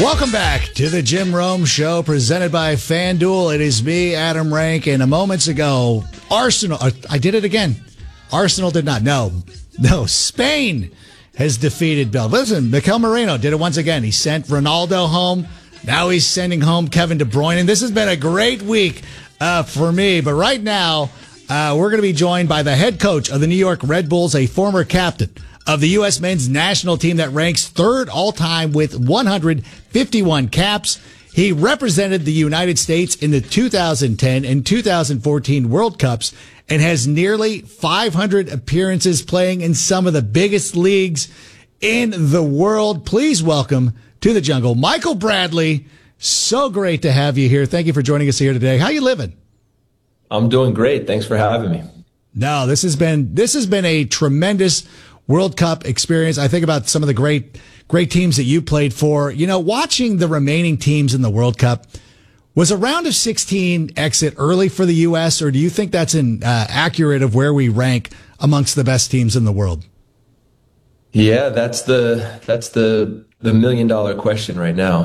Welcome back to the Jim Rome Show, presented by FanDuel. It is me, Adam Rank, and moments ago, Arsenal. I did it again. Arsenal did not. No, Spain has defeated Belgium. Listen, Mikel Merino did it once again. He sent Ronaldo home. Now he's sending home Kevin De Bruyne. And this has been a great week for me. But right now, we're going to be joined by the head coach of the New York Red Bulls, a former captain of the U.S. men's national team that ranks third all-time with 151 caps. He represented the United States in the 2010 and 2014 World Cups and has nearly 500 appearances playing in some of the biggest leagues in the world. Please welcome to the jungle, Michael Bradley. So great to have you here. Thank you for joining us here today. How you living? I'm doing great. Thanks for having me. No, this has been a tremendous World Cup experience. I think about some of the great teams that you played for. You know, watching the remaining teams in the World Cup, was a round of 16 exit early for the U.S., or do you think that's accurate of where we rank amongst the best teams in the world? Yeah, that's the $1 million question right now.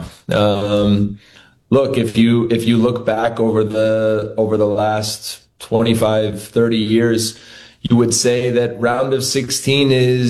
Look, if you look back over the last 25, 30 years, you would say that round of 16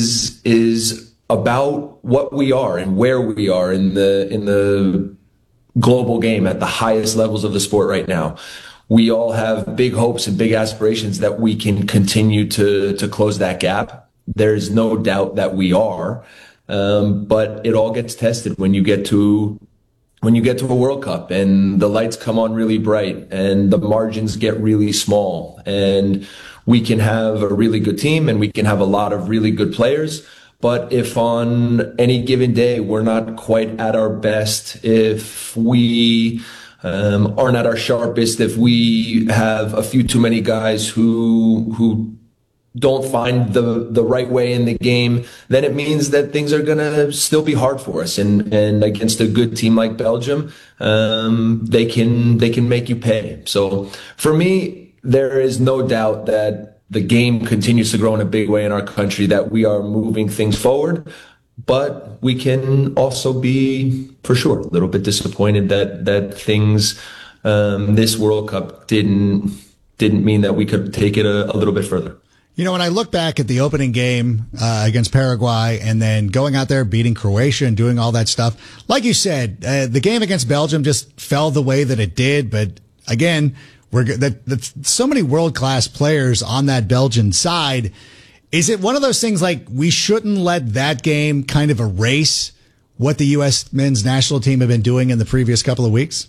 is about what we are and where we are in the global game at the highest levels of the sport right now. We all have big hopes and big aspirations that we can continue to close that gap. There's no doubt that we are, but it all gets tested when you get to a World Cup and the lights come on really bright and the margins get really small, and we can have a really good team and we can have a lot of really good players. But if on any given day we're not quite at our best, if we aren't at our sharpest, if we have a few too many guys who don't find the right way in the game, then it means that things are going to still be hard for us. And against a good team like Belgium, they can make you pay. So for me, there is no doubt that the game continues to grow in a big way in our country, that we are moving things forward. But we can also be, for sure, a little bit disappointed that things, this World Cup didn't mean that we could take it a little bit further. You know, when I look back at the opening game against Paraguay and then going out there, beating Croatia and doing all that stuff, like you said, the game against Belgium just fell the way that it did. But again, that's so many world-class players on that Belgian side. Is it one of those things like we shouldn't let that game kind of erase what the U.S. men's national team have been doing in the previous couple of weeks?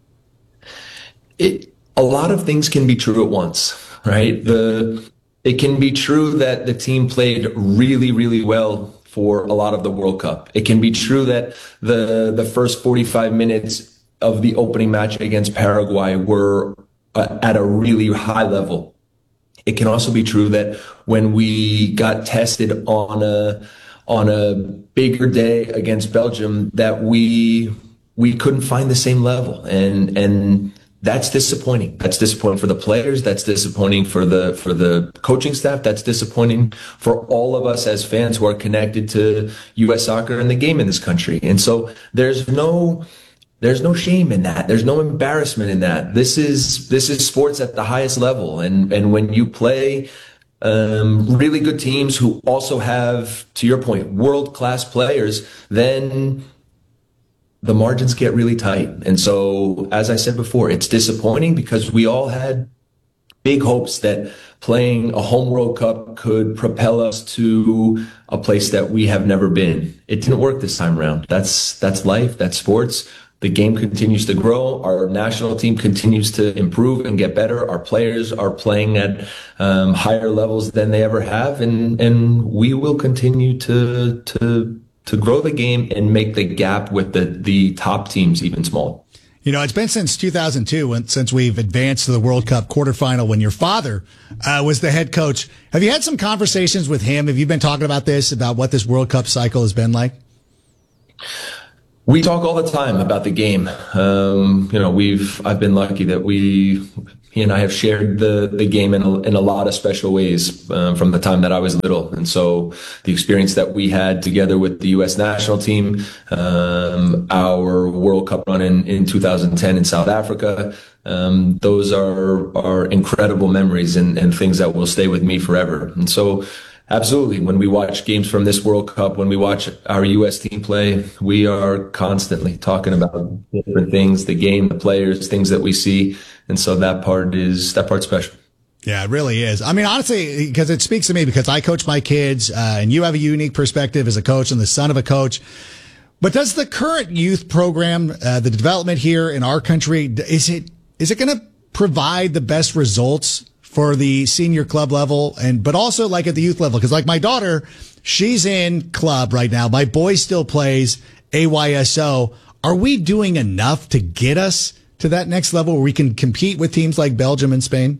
A lot of things can be true at once, right? It can be true that the team played really, really well for a lot of the World Cup. It can be true that the first 45 minutes of the opening match against Paraguay were at a really high level. It can also be true that when we got tested on a bigger day against Belgium, that we couldn't find the same level, and that's disappointing. That's disappointing for the players. That's disappointing for the coaching staff. That's disappointing for all of us as fans who are connected to U.S. soccer and the game in this country. And so there's no shame in that. There's no embarrassment in that. This is sports at the highest level. And when you play really good teams who also have, to your point, world-class players, then the margins get really tight. And so, as I said before, it's disappointing because we all had big hopes that playing a home World Cup could propel us to a place that we have never been. It didn't work this time around. That's life. That's sports. The game continues to grow. Our national team continues to improve and get better. Our players are playing at higher levels than they ever have, and we will continue to grow the game and make the gap with the top teams even smaller. You know, it's been since 2002 since we've advanced to the World Cup quarterfinal when your father was the head coach. Have you had some conversations with him? Have you been talking about what this World Cup cycle has been like? We talk all the time about the game. I've been lucky that he and I have shared the game in a lot of special ways from the time that I was little. And so the experience that we had together with the U.S. national team, our World Cup run in 2010 in South Africa, those are incredible memories and things that will stay with me forever. And so absolutely, when we watch games from this World Cup, when we watch our U.S. team play, we are constantly talking about different things, the game, the players, things that we see. And so that part's special. Yeah, it really is. I mean, honestly, because it speaks to me because I coach my kids, and you have a unique perspective as a coach and the son of a coach. But does the current youth program, the development here in our country, is it going to provide the best results for the senior club level but also like at the youth level? Because like my daughter, she's in club right now. My boy still plays AYSO. Are we doing enough to get us to that next level where we can compete with teams like Belgium and Spain?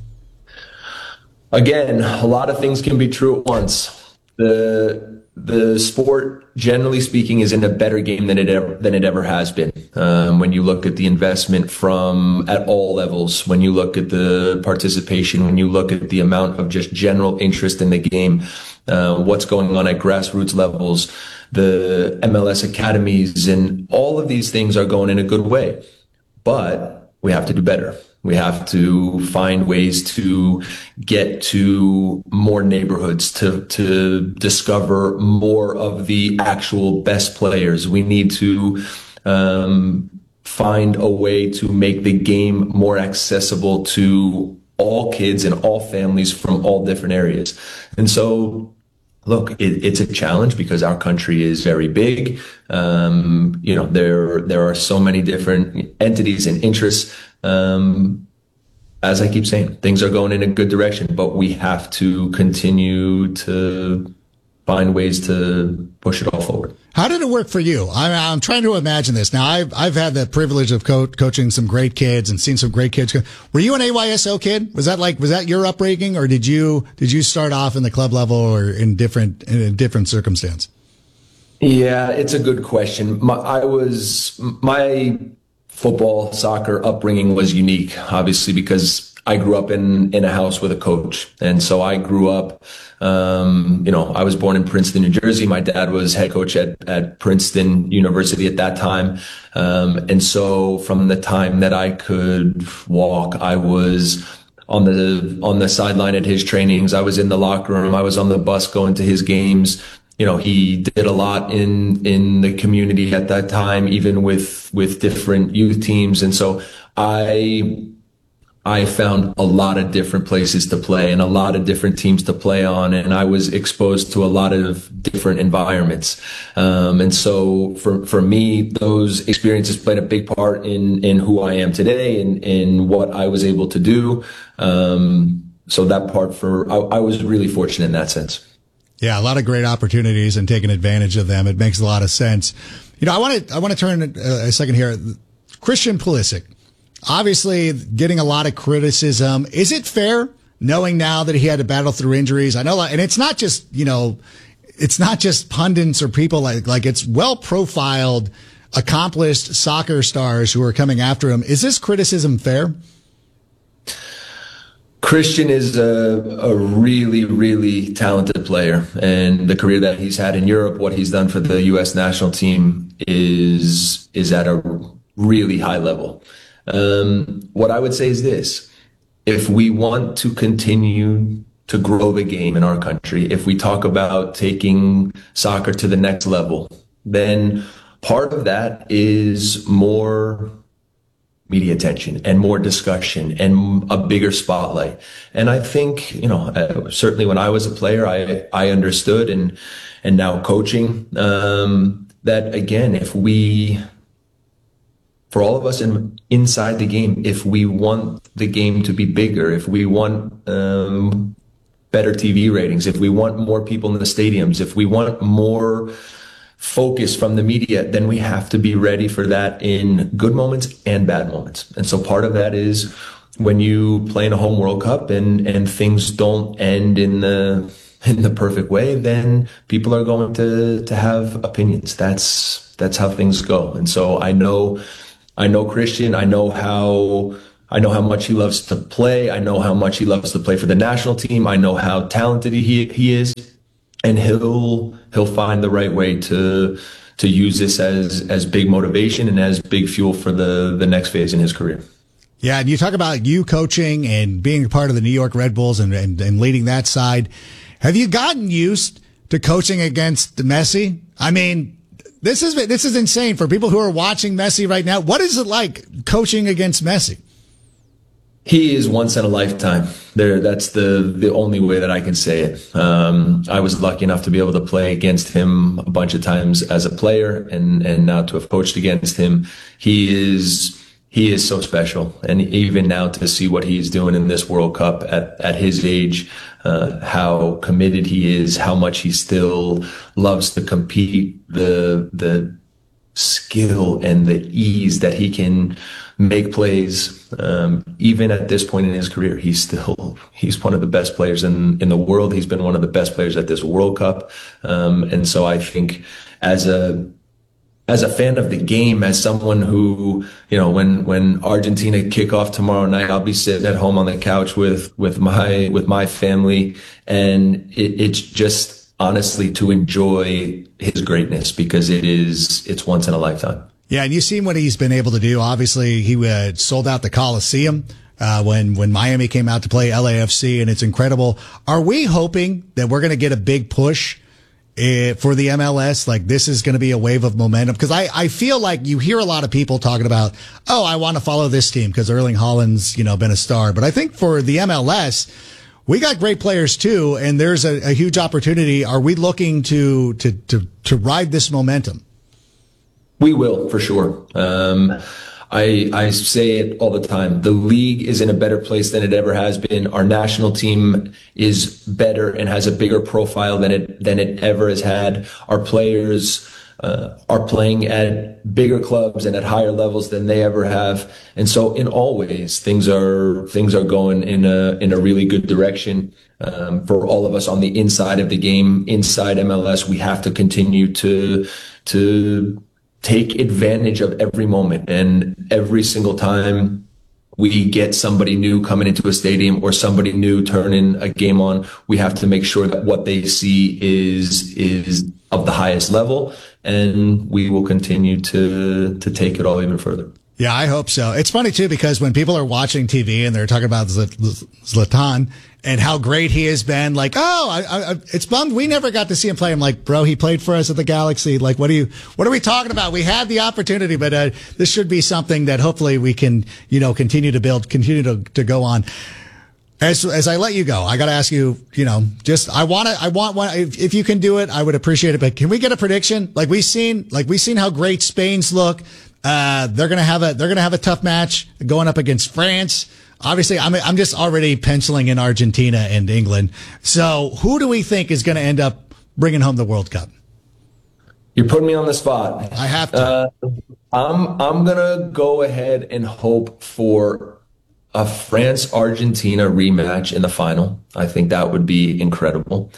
Again, a lot of things can be true at once. The sport, generally speaking, is in a better game than it ever has been. When you look at the investment at all levels, when you look at the participation, when you look at the amount of just general interest in the game, what's going on at grassroots levels, the MLS academies, and all of these things are going in a good way. But we have to do better. We have to find ways to get to more neighborhoods, to discover more of the actual best players. We need to find a way to make the game more accessible to all kids and all families from all different areas. And so, look, it's a challenge because our country is very big. There are so many different entities and interests. As I keep saying, things are going in a good direction, but we have to continue to find ways to push it all forward. How did it work for you? I'm trying to imagine this. Now, I've had the privilege of coaching some great kids and seen some great kids. Were you an AYSO kid? Was that your upbringing, or did you start off in the club level or in a different circumstance? Yeah, it's a good question. My football, soccer upbringing was unique, obviously, because I grew up in a house with a coach. And so I grew up, I was born in Princeton, New Jersey. My dad was head coach at Princeton University at that time. And so from the time that I could walk, I was on the sideline at his trainings. I was in the locker room. I was on the bus going to his games. He did a lot in the community at that time, even with different youth teams. And so I found a lot of different places to play and a lot of different teams to play on. And I was exposed to a lot of different environments. And so for me, those experiences played a big part in who I am today and in what I was able to do. So that part I was really fortunate in that sense. Yeah, a lot of great opportunities and taking advantage of them. It makes a lot of sense. I want to turn a second here. Christian Pulisic, obviously getting a lot of criticism. Is it fair knowing now that he had to battle through injuries? I know, and it's not just, it's not just pundits or people like it's well-profiled, accomplished soccer stars who are coming after him. Is this criticism fair? Christian is a really, really talented player, and the career that he's had in Europe, what he's done for the U.S. national team is at a really high level. What I would say is this: if we want to continue to grow the game in our country, if we talk about taking soccer to the next level, then part of that is more media attention and more discussion and a bigger spotlight. And I think, certainly when I was a player, I understood and now coaching, that again, for all of us inside the game, if we want the game to be bigger, if we want, better TV ratings, if we want more people in the stadiums, if we want more focus from the media, then we have to be ready for that in good moments and bad moments. And so part of that is when you play in a home World Cup and things don't end in the in the perfect way, then people are going to have opinions. That's how things go. And so I know Christian. I know how much he loves to play. I know how much he loves to play for the national team. I know how talented he is, and he'll find the right way to use this as big motivation and as big fuel for the next phase in his career. Yeah, and you talk about you coaching and being a part of the New York Red Bulls and leading that side. Have you gotten used to coaching against Messi? I mean, this is insane for people who are watching Messi right now. What is it like coaching against Messi? He is once in a lifetime. That's the only way that I can say it. I was lucky enough to be able to play against him a bunch of times as a player, and now to have coached against him. He is so special, and even now to see what he's doing in this World Cup at his age, how committed he is, how much he still loves to compete, the skill and the ease that he can make plays. Even at this point in his career, he's one of the best players in the world. He's been one of the best players at this World Cup. And so I think as a fan of the game, as someone who, when Argentina kick off tomorrow night, I'll be sitting at home on the couch with my family, and it's just honestly to enjoy his greatness, because it's once in a lifetime. Yeah, and you've seen what he's been able to do. Obviously, he sold out the Coliseum when Miami came out to play LAFC, and it's incredible. Are we hoping that we're going to get a big push for the MLS? Like, this is going to be a wave of momentum? Because I feel like you hear a lot of people talking about, oh, I want to follow this team because Erling Haaland's, been a star. But I think for the MLS, we got great players too, and there's a huge opportunity. Are we looking to ride this momentum? We will, for sure. I say it all the time. The league is in a better place than it ever has been. Our national team is better and has a bigger profile than it ever has had. Our players are playing at bigger clubs and at higher levels than they ever have. And so in all ways, things are going in a really good direction. For all of us on the inside of the game, inside MLS, we have to continue to take advantage of every moment, and every single time we get somebody new coming into a stadium or somebody new turning a game on, we have to make sure that what they see is of the highest level, and we will continue to take it all even further. Yeah, I hope so. It's funny too, because when people are watching TV and they're talking about Zlatan and how great he has been, like, it's bummed we never got to see him play. I'm like, bro, he played for us at the Galaxy. Like, what are we talking about? We had the opportunity, but this should be something that hopefully we can, continue to build, continue to go on. As I let you go, I got to ask you, I want one. If you can do it, I would appreciate it. But can we get a prediction? We've seen how great Spain's look. They're gonna have a tough match going up against France. Obviously, I'm just already penciling in Argentina and England. So who do we think is going to end up bringing home the World Cup? You're putting me on the spot. I have to. I'm gonna go ahead and hope for a France-Argentina rematch in the final. I think that would be incredible.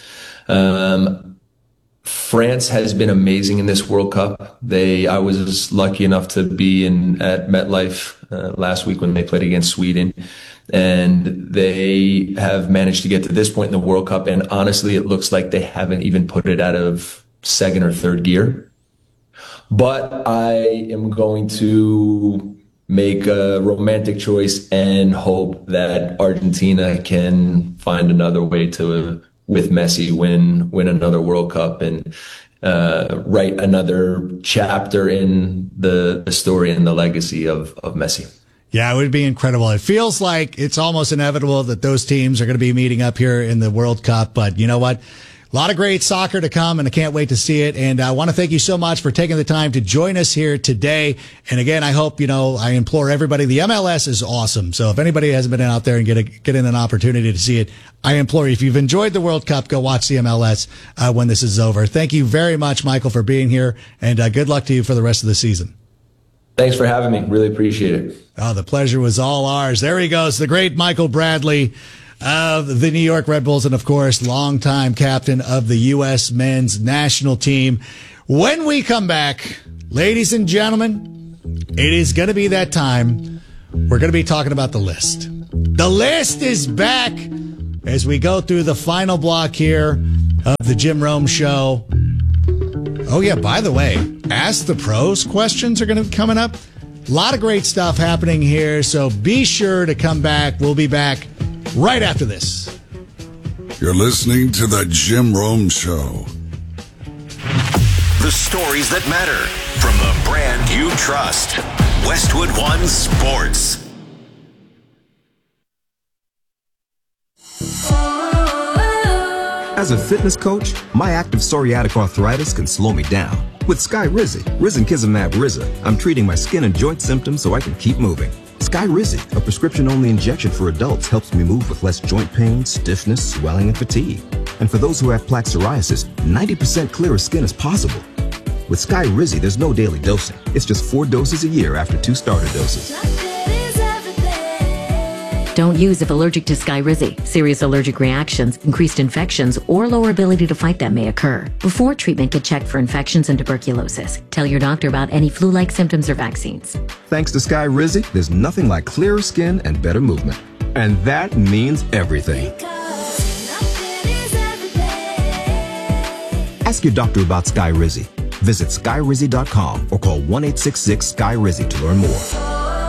France has been amazing in this World Cup. I was lucky enough to be at MetLife last week when they played against Sweden, and they have managed to get to this point in the World Cup. And honestly, it looks like they haven't even put it out of second or third gear. But I am going to make a romantic choice and hope that Argentina can find another way to, with Messi, win another World Cup and write another chapter in the story and the legacy of Messi. Yeah, it would be incredible. It feels like it's almost inevitable that those teams are going to be meeting up here in the World Cup. But you know what? A lot of great soccer to come, and I can't wait to see it. And I want to thank you so much for taking the time to join us here today. And again, I hope, I implore everybody, the MLS is awesome. So if anybody hasn't been out there and getting an opportunity to see it, I implore you, if you've enjoyed the World Cup, go watch the MLS when this is over. Thank you very much, Michael, for being here, and good luck to you for the rest of the season. Thanks for having me. Really appreciate it. Oh, the pleasure was all ours. There he goes, the great Michael Bradley. of the New York Red Bulls and, of course, longtime captain of the U.S. men's national team. When we come back, ladies and gentlemen, it is going to be that time. We're going to be talking about the list. The list is back as we go through the final block here of the Jim Rome Show. Oh, yeah, by the way, Ask the Pros questions are going to be coming up. A lot of great stuff happening here, so be sure to come back. We'll be back right after this. You're listening to the Jim Rome Show. The stories that matter from the brand you trust. Westwood One Sports. As a fitness coach, my active psoriatic arthritis can slow me down. With Skyrizi, risankizumab Riza, I'm treating my skin and joint symptoms so I can keep moving. Skyrizi, a prescription-only injection for adults, helps me move with less joint pain, stiffness, swelling, and fatigue. And for those who have plaque psoriasis, 90% clearer skin is possible. With Skyrizi, there's no daily dosing. It's just 4 doses a year after 2 starter doses. Don't use if allergic to Skyrizi. Serious allergic reactions, increased infections, or lower ability to fight them may occur. Before treatment, get checked for infections and tuberculosis. Tell your doctor about any flu-like symptoms or vaccines. Thanks to Skyrizi, there's nothing like clearer skin and better movement. And that means everything. Ask your doctor about Skyrizi. Visit Skyrizi.com or call 1-866-SKY-RIZI to learn more.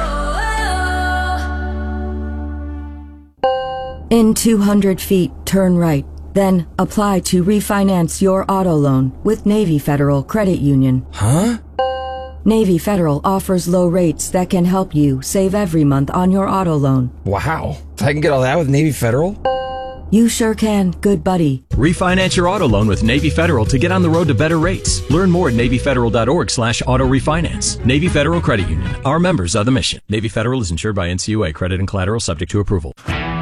In 200 feet, turn right. Then apply to refinance your auto loan with Navy Federal Credit Union. Huh? Navy Federal offers low rates that can help you save every month on your auto loan. Wow. I can get all that with Navy Federal? You sure can, good buddy. Refinance your auto loan with Navy Federal to get on the road to better rates. Learn more at NavyFederal.org/auto refinance. Navy Federal Credit Union. Our members are the mission. Navy Federal is insured by NCUA. Credit and collateral subject to approval.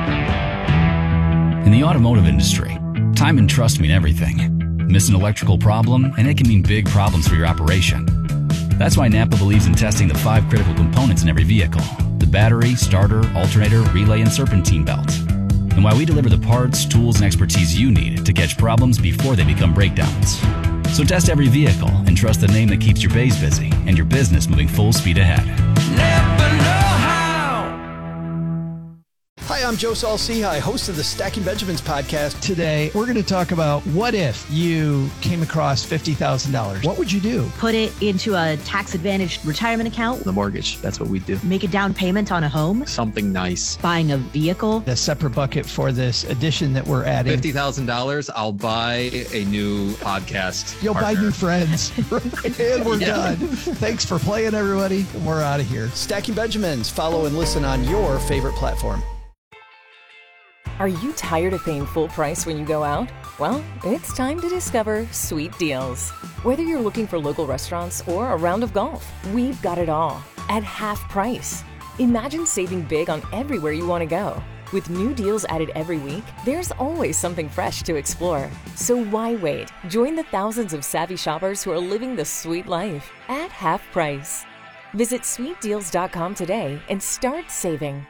In the automotive industry, time and trust mean everything. Miss an electrical problem, and it can mean big problems for your operation. That's why Napa believes in testing the 5 critical components in every vehicle: the battery, starter, alternator, relay, and serpentine belt. And why we deliver the parts, tools, and expertise you need to catch problems before they become breakdowns. So test every vehicle and trust the name that keeps your bays busy and your business moving full speed ahead. Never know how. Hi, I'm Joe Saul-Sehy, host of the Stacking Benjamins podcast. Today, we're going to talk about what if you came across $50,000? What would you do? Put it into a tax-advantaged retirement account. The mortgage, that's what we do. Make a down payment on a home. Something nice. Buying a vehicle. A separate bucket for this addition that we're adding. $50,000, I'll buy a new podcast. You'll partner. buy new friends. And we're done. Thanks for playing, everybody. We're out of here. Stacking Benjamins. Follow and listen on your favorite platform. Are you tired of paying full price when you go out? Well, it's time to discover Sweet Deals. Whether you're looking for local restaurants or a round of golf, we've got it all at half price. Imagine saving big on everywhere you want to go. With new deals added every week, there's always something fresh to explore. So why wait? Join the thousands of savvy shoppers who are living the sweet life at half price. Visit sweetdeals.com today and start saving.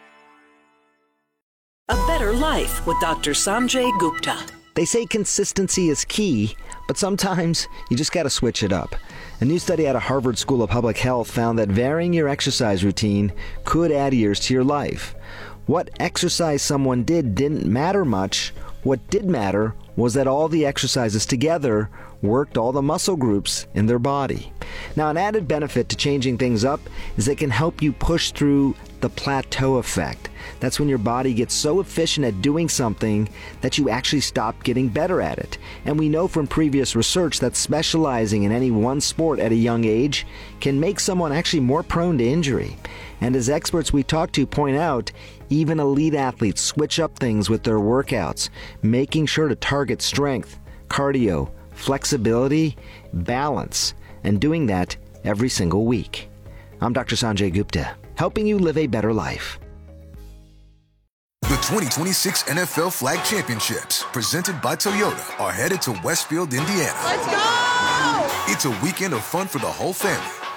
A Better Life with Dr. Sanjay Gupta. They say consistency is key, but sometimes you just got to switch it up. A new study out of Harvard School of Public Health found that varying your exercise routine could add years to your life. What exercise someone did didn't matter much. What did matter was that all the exercises together worked all the muscle groups in their body. Now, an added benefit to changing things up is it can help you push through the plateau effect. That's when your body gets so efficient at doing something that you actually stop getting better at it. And we know from previous research that specializing in any one sport at a young age can make someone actually more prone to injury. And as experts we talk to point out, even elite athletes switch up things with their workouts, making sure to target strength, cardio, flexibility, balance, and doing that every single week. I'm Dr. Sanjay Gupta, helping you live a better life. The 2026 NFL Flag Championships, presented by Toyota, are headed to Westfield, Indiana. Let's go! It's a weekend of fun for the whole family.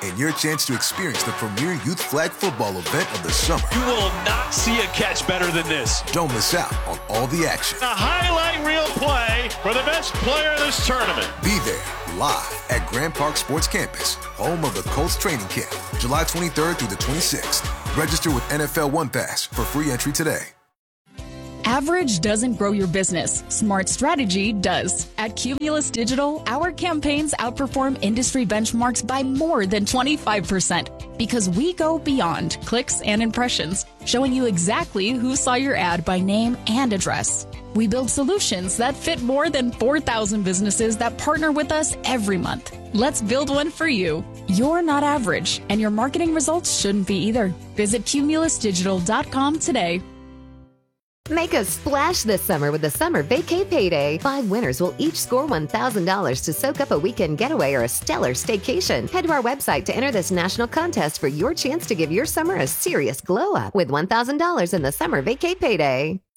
and your chance to experience the premier youth flag football event of the summer. You will not see a catch better than this. Don't miss out on all the action. A highlight reel play for the best player of this tournament. Be there live at Grand Park Sports Campus, home of the Colts training camp, July 23rd through the 26th. Register with NFL One Pass for free entry today. Average doesn't grow your business. Smart strategy does. At Cumulus Digital, our campaigns outperform industry benchmarks by more than 25% because we go beyond clicks and impressions, showing you exactly who saw your ad by name and address. We build solutions that fit more than 4,000 businesses that partner with us every month. Let's build one for you. You're not average, and your marketing results shouldn't be either. Visit cumulusdigital.com today. Make a splash this summer with the Summer Vacay Payday. 5 winners will each score $1,000 to soak up a weekend getaway or a stellar staycation. Head to our website to enter this national contest for your chance to give your summer a serious glow up with $1,000 in the Summer Vacay Payday.